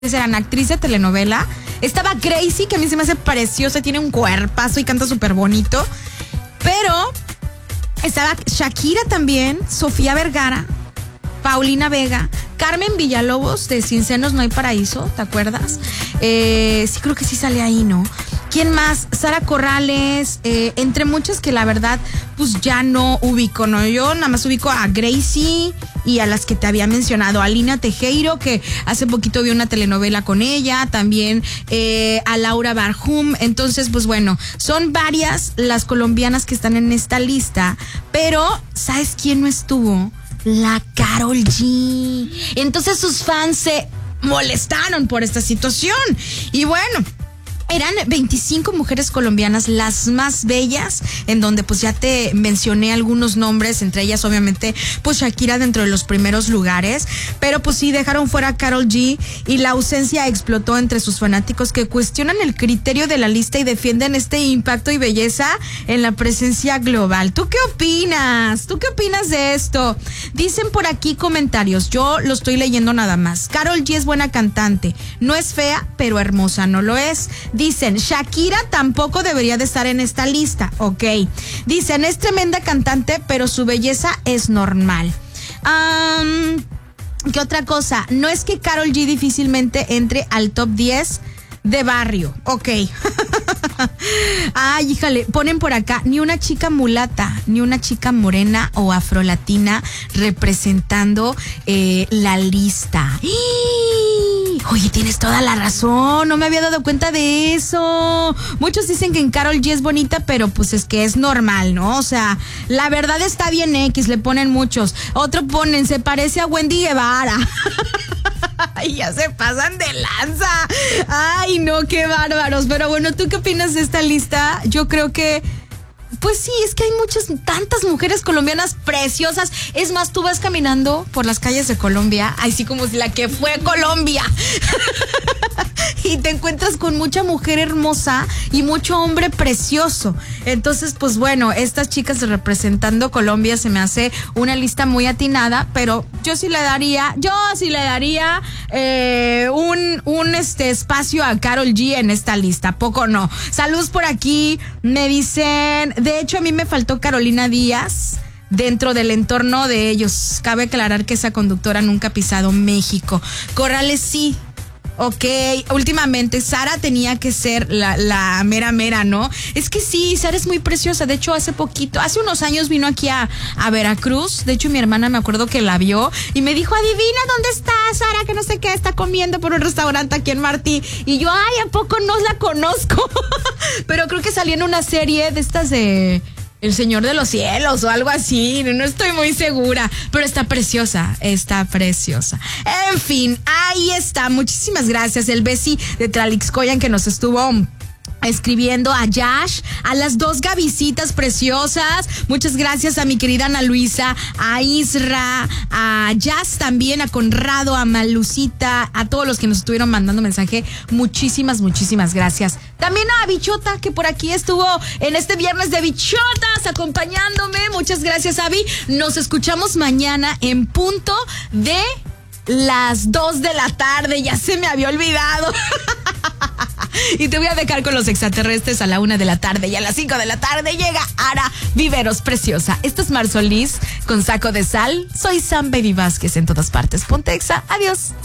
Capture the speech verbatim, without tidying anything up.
eran actriz de telenovela. Estaba Gracie, que a mí se me hace preciosa, tiene un cuerpazo y canta súper bonito. Pero estaba Shakira también, Sofía Vergara, Paulina Vega, Carmen Villalobos de Sin Senos No Hay Paraíso, ¿te acuerdas? Eh, sí, creo que sí sale ahí, ¿no? ¿Quién más? Sara Corrales, eh, entre muchas que la verdad, pues ya no ubico, ¿no? Yo nada más ubico a Gracie y a las que te había mencionado, a Lina Tejero, que hace poquito vi una telenovela con ella, también eh, a Laura Barhum. Entonces, pues bueno, son varias las colombianas que están en esta lista, pero ¿sabes quién no estuvo? La Karol G. Entonces sus fans se molestaron por esta situación. Y bueno, eran veinticinco mujeres colombianas, las más bellas, en donde pues ya te mencioné algunos nombres, entre ellas obviamente pues Shakira dentro de los primeros lugares, pero pues sí dejaron fuera a Karol G y la ausencia explotó entre sus fanáticos que cuestionan el criterio de la lista y defienden este impacto y belleza en la presencia global. ¿Tú qué opinas? ¿Tú qué opinas de esto? Dicen por aquí comentarios, yo lo estoy leyendo nada más. Karol G es buena cantante, no es fea, pero hermosa no lo es. Dicen, Shakira tampoco debería de estar en esta lista, ok. Dicen, es tremenda cantante, pero su belleza es normal. Um, ¿Qué otra cosa? No es que Karol G difícilmente entre al top diez de barrio, ok. Ay, híjale, ponen por acá, ni una chica mulata, ni una chica morena o afrolatina representando eh, la lista. Oye, tienes toda la razón, no me había dado cuenta de eso. Muchos dicen que en Karol G es bonita, pero pues es que es normal, ¿no? O sea, la verdad está bien X, le ponen muchos. Otro ponen, se parece a Wendy Guevara. Ay, ya se pasan de lanza. Ay, no, qué bárbaros. Pero bueno, ¿tú qué opinas de esta lista? Yo creo que pues sí, es que hay muchas, tantas mujeres colombianas preciosas. Es más, tú vas caminando por las calles de Colombia, así como si la que fue Colombia. Y te encuentras con mucha mujer hermosa y mucho hombre precioso. Entonces, pues bueno, estas chicas representando Colombia se me hace una lista muy atinada, pero yo sí le daría, yo sí le daría eh, un, un este espacio a Karol G en esta lista, poco no. Saludos por aquí, me dicen, de hecho a mí me faltó Carolina Díaz dentro del entorno de ellos. Cabe aclarar que esa conductora nunca ha pisado México. Corrales sí. Ok, últimamente Sara tenía que ser la, la mera mera, ¿no? Es que sí, Sara es muy preciosa. De hecho, hace poquito, hace unos años vino aquí a, a Veracruz. De hecho, mi hermana me acuerdo que la vio y me dijo, adivina dónde está Sara, que no sé qué, está comiendo por un restaurante aquí en Martí. Y yo, ay, ¿a poco no la conozco? Pero creo que salió en una serie de estas de El Señor de los Cielos o algo así, no estoy muy segura, pero está preciosa, está preciosa. En fin, ahí está, muchísimas gracias, el Besi de Tlalixcoyan que nos estuvo escribiendo, a Yash, a las dos Gavicitas preciosas, muchas gracias a mi querida Ana Luisa, a Isra, a Jazz también, a Conrado, a Malucita, a todos los que nos estuvieron mandando mensaje, muchísimas, muchísimas gracias. También a Bichota, que por aquí estuvo en este viernes de Bichotas acompañándome, muchas gracias, Avi. Nos escuchamos mañana en punto de las dos de la tarde, ya se me había olvidado. Y te voy a dejar con los extraterrestres a la una de la tarde y a las cinco de la tarde llega Ara Viveros Preciosa. Esto es Mar Solís con Saco de Sal. Soy Sam Baby Vázquez en todas partes. Ponte Exa. Adiós.